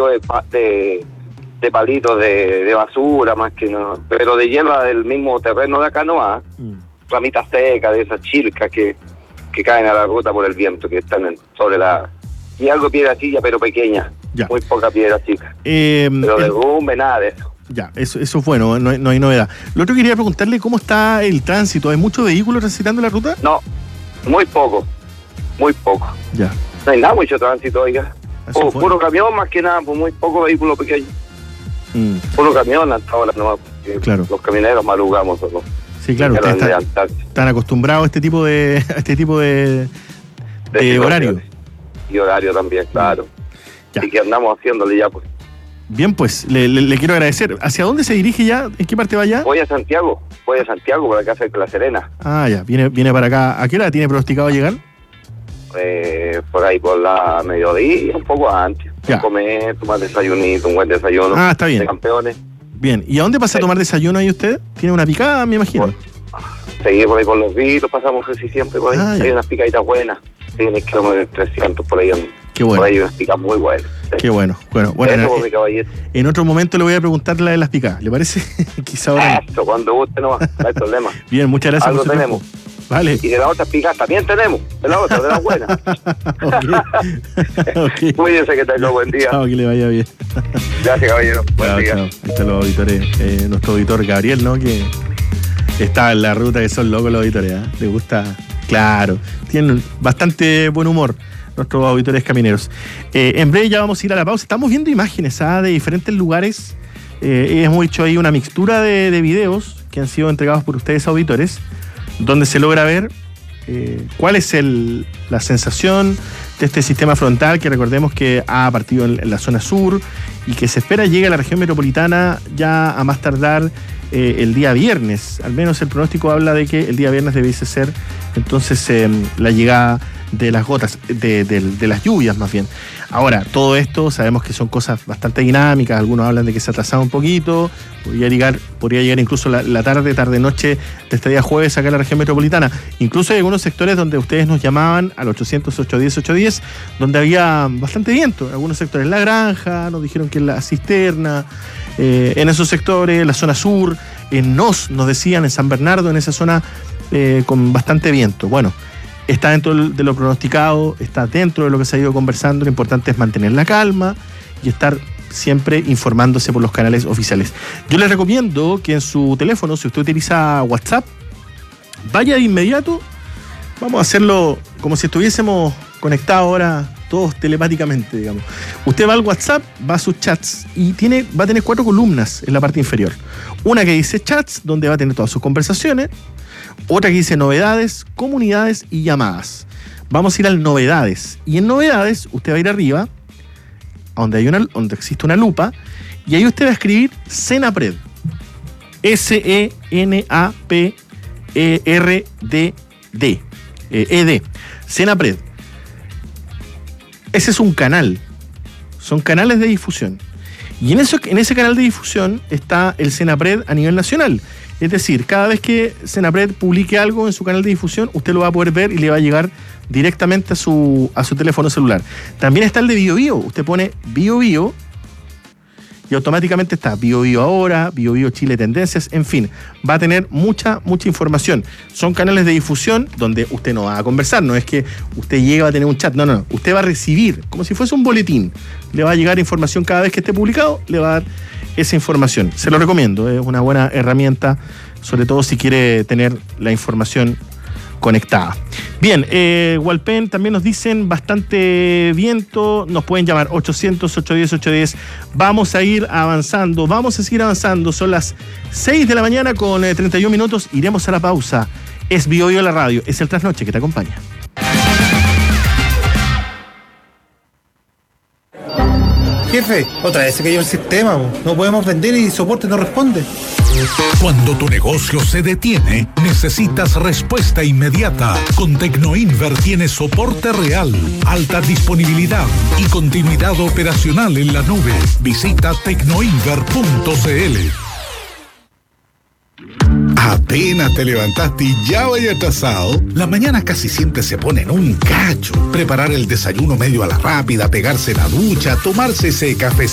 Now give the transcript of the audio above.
poquito de palitos de basura, más que no, pero de hierba del mismo terreno de acá no va. Ramitas secas, de esas chilcas que caen a la ruta por el viento, que están sobre la... Y algo piedra chica, pero pequeña, ya. Muy poca piedra chica. Pero derrumbe, nada de eso. Ya, eso es bueno, no hay novedad. Lo otro quería preguntarle cómo está el tránsito. ¿Hay muchos vehículos transitando la ruta? No, muy poco. Ya. No hay nada mucho tránsito, oiga. Puro camión, más que nada, pues muy poco vehículo pequeño. Puro camión hasta ahora nomás. Claro. Los camioneros malugamos todos. Sí, claro, ustedes están acostumbrados a este tipo de horario. Y horario también, claro. Ya. Y que andamos haciéndole ya, pues. Bien, pues, le quiero agradecer. ¿Hacia dónde se dirige ya? ¿En qué parte va ya? Voy a Santiago, por acá cerca de La Serena. Ah, ya, viene para acá. ¿A qué hora tiene pronosticado llegar? Por ahí, por la mediodía, un poco antes. Ya. Comer, tomar desayunito, un buen desayuno. Ah, está bien. De campeones. Bien, ¿y a dónde pasa a tomar desayuno ahí usted? ¿Tiene una picada, me imagino? Seguir por ahí con los vinos, pasamos casi siempre por ahí. Hay unas picaditas buenas. Tiene kilómetros 300 por ahí. Qué bueno. Por ahí unas picas muy buenas. Qué bueno. Bueno, en otro momento le voy a preguntar la de las picadas, ¿le parece? Quizá ahora. Eso, cuando guste no hay problema. Bien, muchas gracias. Algo tenemos. Vale. Y de las otras picadas también tenemos. De las otras, de las buenas. Okay. Cuídense, que tenga buen día. Chao, que le vaya bien. Gracias, caballero. Buen día. Chao. Ahí están los auditores. Nuestro auditor Gabriel, ¿no? Que está en la ruta, que son locos los auditores, ¿eh? Le gusta, claro. Tienen bastante buen humor nuestros auditores camineros. En breve ya vamos a ir a la pausa. Estamos viendo imágenes de diferentes lugares. Hemos hecho ahí una mixtura de videos que han sido entregados por ustedes, auditores, donde se logra ver cuál es la sensación de este sistema frontal, que recordemos que ha partido en la zona sur y que se espera llegue a la región metropolitana ya a más tardar el día viernes. Al menos el pronóstico habla de que el día viernes debiese ser entonces la llegada de las gotas, de las lluvias más bien. Ahora, todo esto sabemos que son cosas bastante dinámicas. Algunos hablan de que se ha atrasado un poquito, podría llegar incluso la tarde-noche de este día jueves acá en la región metropolitana. Incluso hay algunos sectores donde ustedes nos llamaban al 800-810-810, donde había bastante viento. En algunos sectores, La Granja, nos dijeron que en La Cisterna, en esos sectores, la zona sur, nos decían en San Bernardo, en esa zona con bastante viento. Bueno, está dentro de lo pronosticado, está dentro de lo que se ha ido conversando. Lo importante es mantener la calma y estar siempre informándose por los canales oficiales. Yo les recomiendo que en su teléfono, si usted utiliza WhatsApp, vaya de inmediato. Vamos a hacerlo como si estuviésemos conectados ahora todos telepáticamente, digamos. Usted va al WhatsApp, va a sus chats y va a tener 4 columnas en la parte inferior. Una que dice chats, donde va a tener todas sus conversaciones. Otra que dice novedades, comunidades y llamadas. Vamos a ir al novedades. Y en novedades, usted va a ir arriba, donde existe una lupa, y ahí usted va a escribir Senapred. SENAPERDD. ED. Senapred. Ese es un canal. Son canales de difusión. Y en ese canal de difusión está el Senapred a nivel nacional. Es decir, cada vez que Senapred publique algo en su canal de difusión, usted lo va a poder ver y le va a llegar directamente a su teléfono celular. También está el de BioBio. Usted pone BioBio y automáticamente está BioBio Ahora, BioBio Chile Tendencias, en fin, va a tener mucha información. Son canales de difusión donde usted no va a conversar, no es que usted llegue a tener un chat, no, usted va a recibir, como si fuese un boletín, le va a llegar información cada vez que esté publicado, le va a dar esa información. Se lo recomiendo, es una buena herramienta, sobre todo si quiere tener la información conectada. Bien, Hualpén también nos dicen bastante viento, nos pueden llamar 800-810-810. Vamos a ir avanzando, vamos a seguir avanzando. Son las 6 de la mañana con 31 minutos, iremos a la pausa. Es BioBio la radio, es el Trasnoche que te acompaña. Jefe, otra vez se cayó el sistema, no podemos vender y soporte no responde. Cuando tu negocio se detiene, necesitas respuesta inmediata. Con Tecnoinver tienes soporte real, alta disponibilidad y continuidad operacional en la nube. Visita tecnoinver.cl. Apenas te levantaste y ya vaya atrasado. Las mañanas casi siempre se ponen un cacho. Preparar el desayuno medio a la rápida, pegarse la ducha, tomarse ese café